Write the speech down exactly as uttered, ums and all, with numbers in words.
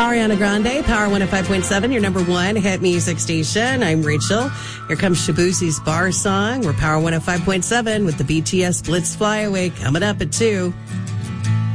Ariana Grande, Power one oh five point seven, your number one hit music station. I'm Rachel. Here comes Shabuzi's Bar Song. We're Power one oh five point seven with the B T S Blitz Flyaway coming up at two.